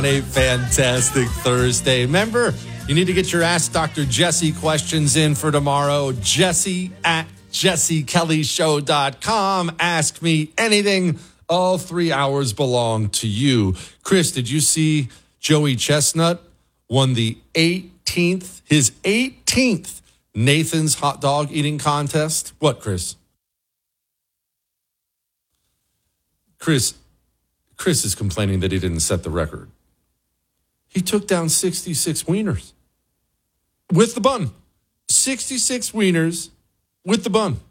A fantastic Thursday. Remember, you need to get your Ask Dr. Jesse questions in for tomorrow. Jesse at jessekellyshow.com. Ask me anything. All 3 hours belong to you. Chris, did you see Joey Chestnut won the his 18th Nathan's hot dog eating contest? What, Chris? Chris is complaining that he didn't set the record. He took down 66 wieners with the bun. 66 wieners with the bun.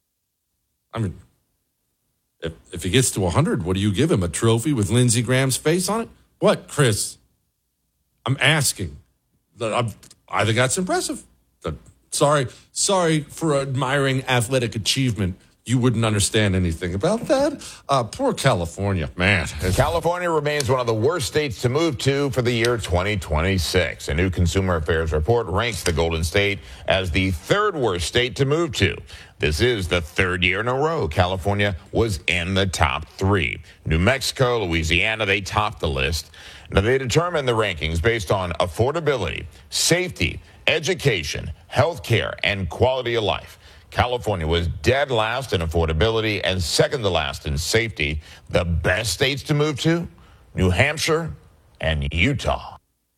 I mean, if he gets to 100, what do you give him? A trophy with Lindsey Graham's face on it? What, Chris? I'm asking. I think that's impressive. Sorry for admiring athletic achievement. You wouldn't understand anything about that. Poor California, man. California remains one of the worst states to move to for the year 2026. A new Consumer Affairs report ranks the Golden State as the third worst state to move to. This is the third year in a row California was in the top three. New Mexico, Louisiana, they topped the list. Now, they determine the rankings based on affordability, safety, education, health care, and quality of life. California was dead last in affordability and second to last in safety. The best states to move to, New Hampshire and Utah.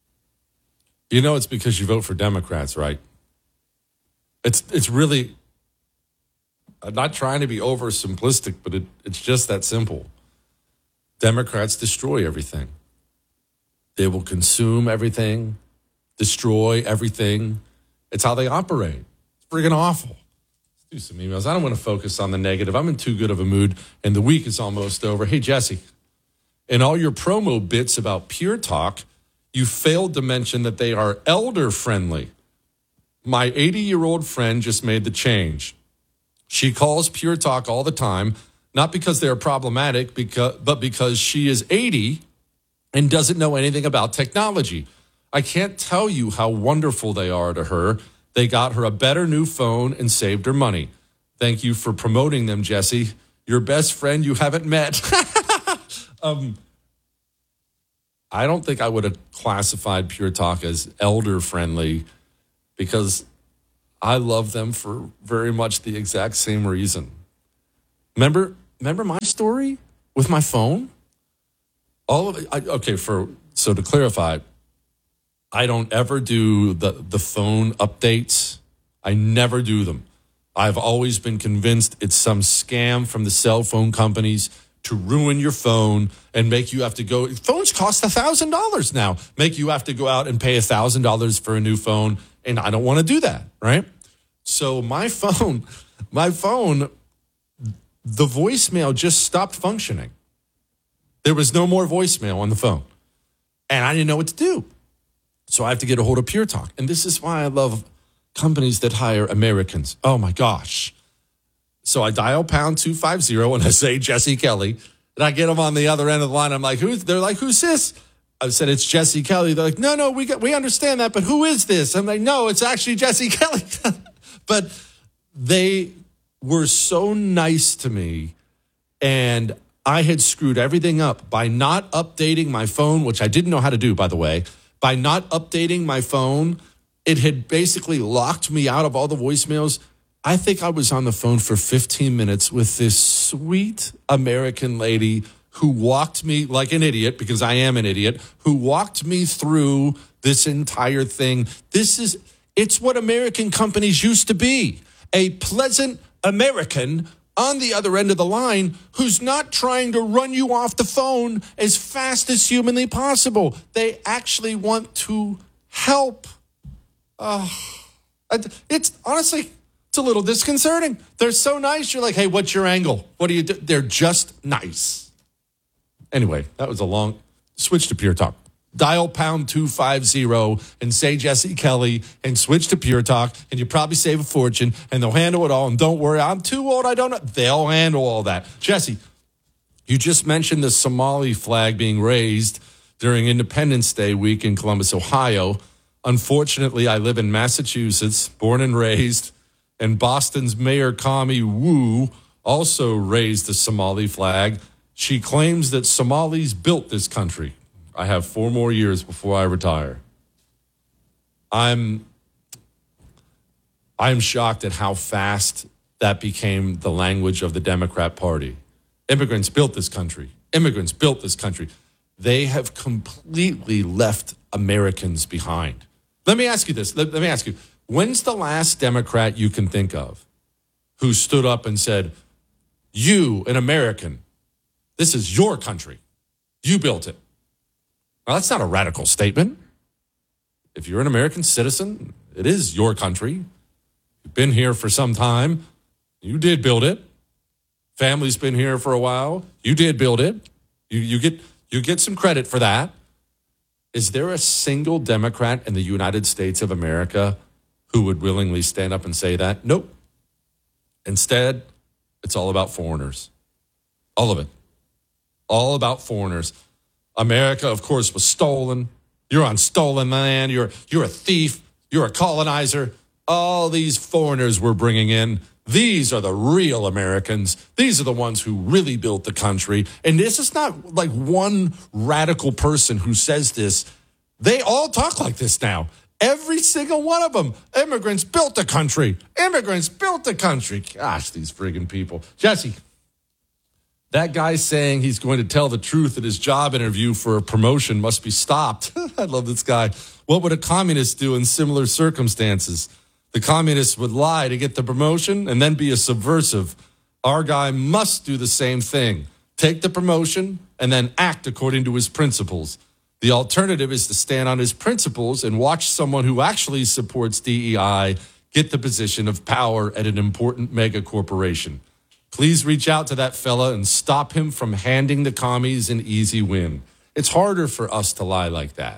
You know it's because you vote for Democrats, right? It's really, I'm not trying to be oversimplistic, but it's just that simple. Democrats destroy everything. They will consume everything, destroy everything. It's how they operate. It's friggin' awful. Do some emails. I don't want to focus on the negative. I'm in too good of a mood, and the week is almost over. Hey, Jesse, in all your promo bits about Pure Talk, you failed to mention that they are elder-friendly. My 80-year-old friend just made the change. She calls Pure Talk all the time, not because they're problematic, but because she is 80 and doesn't know anything about technology. I can't tell you how wonderful they are to her. They got her a better new phone and saved her money. Thank you for promoting them, Jesse. Your best friend you haven't met. I don't think I would have classified Pure Talk as elder-friendly because I love them for very much the exact same reason. Remember my story with my phone? All of it. So to clarify, I don't ever do the phone updates. I never do them. I've always been convinced it's some scam from the cell phone companies to ruin your phone and make you have to go. Phones cost $1,000 now. Make you have to go out and pay $1,000 for a new phone. And I don't want to do that, right? So my phone, the voicemail just stopped functioning. There was no more voicemail on the phone. And I didn't know what to do. So I have to get a hold of Pure Talk. And this is why I love companies that hire Americans. Oh, my gosh. So I dial pound 250 and I say Jesse Kelly. And I get them on the other end of the line. I'm like, they're like, who's this? I said, it's Jesse Kelly. They're like, no, we understand that. But who is this? I'm like, no, it's actually Jesse Kelly. But they were so nice to me. And I had screwed everything up by not updating my phone, which I didn't know how to do, by the way. By not updating my phone, it had basically locked me out of all the voicemails. I think I was on the phone for 15 minutes with this sweet American lady who walked me like an idiot, because I am an idiot, who walked me through this entire thing. It's what American companies used to be. A pleasant American on the other end of the line who's not trying to run you off the phone as fast as humanly possible. They actually want to help. It's honestly, it's a little disconcerting. They're so nice. You're like, hey, what's your angle? What do you do? They're just nice. Anyway, that was a long switch to Pure Talk. Dial pound 250 and say Jesse Kelly and switch to Pure Talk, and you probably save a fortune, and they'll handle it all. And don't worry, I'm too old, I don't know. They'll handle all that. Jesse, you just mentioned the Somali flag being raised during Independence Day week in Columbus, Ohio. Unfortunately, I live in Massachusetts, born and raised, and Boston's Mayor Kami Wu also raised the Somali flag. She claims that Somalis built this country. I have 4 more years before I retire. I'm shocked at how fast that became the language of the Democrat Party. Immigrants built this country. Immigrants built this country. They have completely left Americans behind. Let me ask you this. Let me ask you, when's the last Democrat you can think of who stood up and said, you, an American, this is your country. You built it. Well, that's not a radical statement. If you're an American citizen, it is your country. You've been here for some time. You did build it. Family's been here for a while. You did build it. You get some credit for that. Is there a single Democrat in the United States of America who would willingly stand up and say that? Nope. Instead, it's all about foreigners. All of it. All about foreigners. America, of course, was stolen. You're on stolen land. You're a thief. You're a colonizer. All these foreigners we're bringing in, these are the real Americans. These are the ones who really built the country. And this is not like one radical person who says this. They all talk like this now. Every single one of them. Immigrants built the country. Immigrants built the country. Gosh, these friggin' people. Jesse, that guy saying he's going to tell the truth at his job interview for a promotion must be stopped. I love this guy. What would a communist do in similar circumstances? The communists would lie to get the promotion and then be a subversive. Our guy must do the same thing. Take the promotion and then act according to his principles. The alternative is to stand on his principles and watch someone who actually supports DEI get the position of power at an important mega corporation. Please reach out to that fella and stop him from handing the commies an easy win. It's harder for us to lie like that.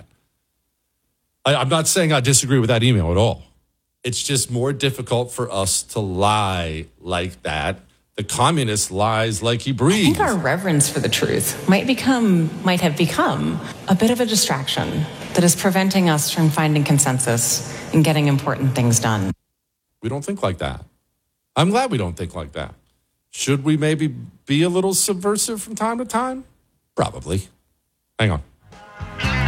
I'm not saying I disagree with that email at all. It's just more difficult for us to lie like that. The communist lies like he breathes. I think our reverence for the truth might have become a bit of a distraction that is preventing us from finding consensus and getting important things done. We don't think like that. I'm glad we don't think like that. Should we maybe be a little subversive from time to time? Probably. Hang on.